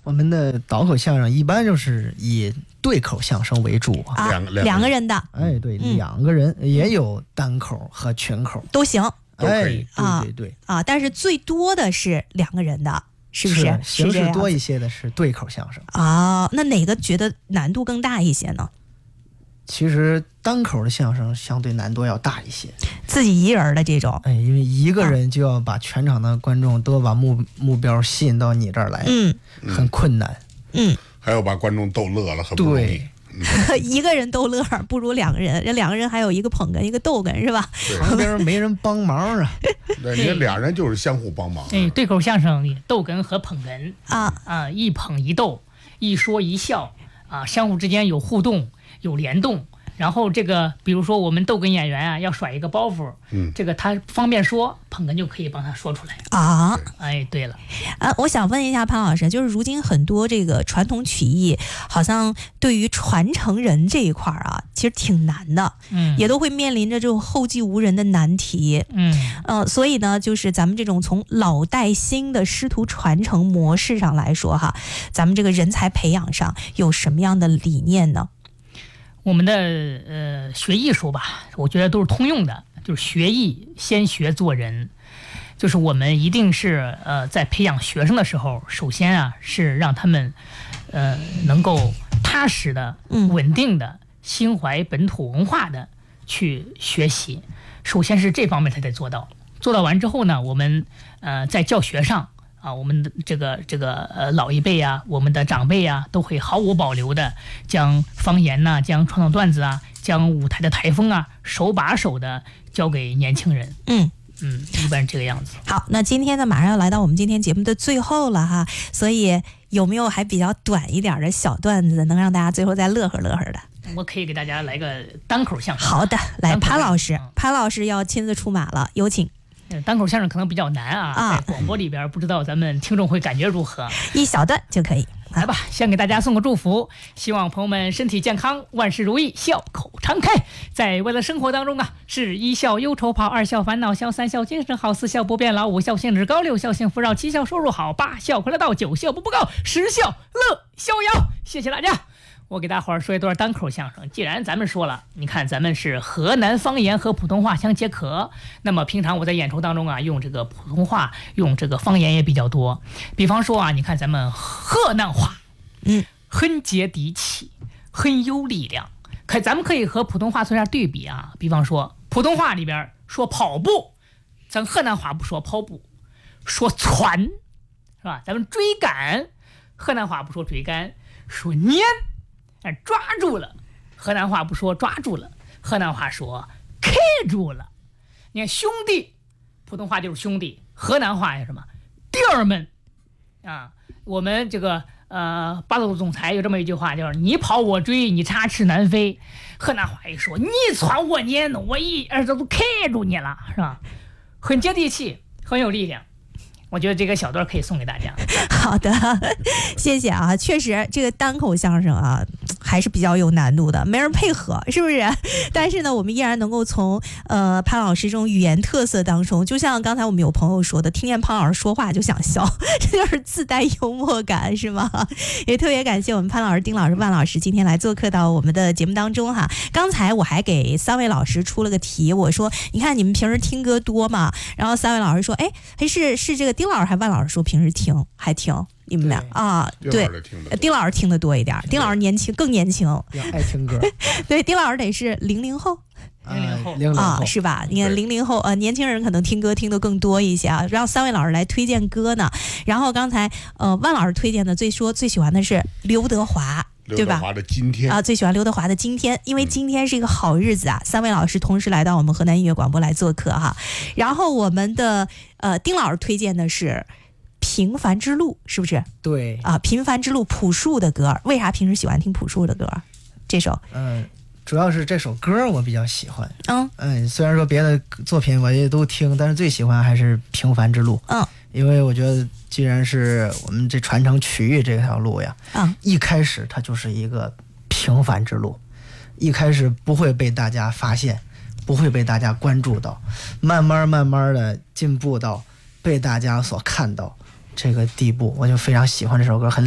我们的倒口相声一般就是以对口相声为主啊， 两个人的， 哎，对，两个人也有单口和群口都行， 都可以， 对啊，但是最多的是两个人的，是不是？ 形式多一些的是对口相声啊。那哪个觉得难度更大一些呢？ 其实单口的相声相对难度要大一些， 自己一人的这种， 因为一个人就要把全场的观众都把目标吸引到你这儿来，很困难， 还要把观众逗乐了，很不容易。 一个人逗乐不如两个人，这两个人还有一个捧哏，一个逗哏，是吧？ 旁边没人帮忙啊。 对，你俩人就是相互帮忙。 对口相声里逗哏和捧哏一捧一逗，一说一笑啊，相互之间有互动，有联动。然后这个，比如说我们逗哏演员啊，要甩一个包袱，这个他方便说，捧哏就可以帮他说出来啊。 哎，对了， 我想问一下潘老师，就是如今很多这个传统曲艺，好像对于传承人这一块啊，其实挺难的，也都会面临着这种后继无人的难题，所以呢，就是咱们这种从老带新的师徒传承模式上来说哈，咱们这个人才培养上有什么样的理念呢？ 我们的学艺术吧，我觉得都是通用的，就是学艺先学做人，就是我们一定是在培养学生的时候，首先啊是让他们能够踏实的、稳定的、心怀本土文化的去学习，首先是这方面才得做到。做到完之后呢，我们在教学上。我们的这个老一辈啊，我们的长辈啊，都会毫无保留的将方言呐、将传统段子啊、将舞台的台风啊，手把手的教给年轻人。一般是这个样子。 好，那今天呢，马上要来到我们今天节目的最后了哈，所以有没有还比较短一点的小段子，能让大家最后再乐呵乐呵的？ 我可以给大家来个单口相声。 好的，来，潘老师要亲自出马了，有请。 单口相声可能比较难啊，在广播里边不知道咱们听众会感觉如何， 一小段就可以。 来吧，先给大家送个祝福，希望朋友们身体健康，万事如意，笑口常开。在为了生活当中啊，是一笑忧愁跑，二笑烦恼消，三笑精神好，四笑不变老，五笑兴致高，六笑幸福绕，七笑收入好，八笑快乐到，九笑步步高，十笑乐逍遥。谢谢大家。我给大伙儿说一段单口相声。既然咱们说了，你看咱们是河南方言和普通话相结合，那么平常我在演出当中啊，用这个普通话，用这个方言也比较多。比方说啊，你看咱们河南话，很接地气，很有力量。咱们可以和普通话做一下对比啊。比方说，普通话里边说跑步，咱河南话不说跑步，说窜，是吧？咱们追赶，河南话不说追赶，说撵。抓住了，河南话不说抓住了，河南话说开住了。你看兄弟，普通话就是兄弟，河南话是什么？弟儿们啊。我们这个霸道总裁有这么一句话，就是你跑我追，你插翅难飞。河南话一说，你窜我撵，我一耳朵都开住你了，是吧？很接地气，很有力量。我觉得这个小段可以送给大家。 好的，谢谢啊。确实，这个单口相声啊，还是比较有难度的，没人配合，是不是？但是呢，我们依然能够从潘老师这种语言特色当中，就像刚才我们有朋友说的，听见潘老师说话就想笑，这就是自带幽默感，是吗？也特别感谢我们潘老师、丁老师、万老师今天来做客到我们的节目当中哈。刚才我还给三位老师出了个题，我说，你看你们平时听歌多吗？然后三位老师说，哎，是这个丁老师还万老师说平时还听。你们俩啊，对，丁老师听得多一点，丁老师年轻，更年轻， 爱听歌。 对，丁老师得是00后 ，00后啊，是吧？你看00后年轻人可能听歌听得更多一些啊。让三位老师来推荐歌呢。然后刚才万老师推荐的最喜欢的是刘德华。对吧？ 刘德华的今天啊，最喜欢刘德华的今天，因为今天是一个好日子啊。三位老师同时来到我们河南音乐广播来做客哈。然后我们的丁老师推荐的是平凡之路，是不是？ 对啊，平凡之路朴树的歌。为啥平时喜欢听朴树的歌？这首主要是这首歌我比较喜欢。虽然说别的作品我也都听，但是最喜欢还是平凡之路。因为我觉得既然是我们这传承曲艺这条路呀，一开始它就是一个平凡之路，一开始不会被大家发现，不会被大家关注到，慢慢的进步到被大家所看到这个地步，我就非常喜欢这首歌，很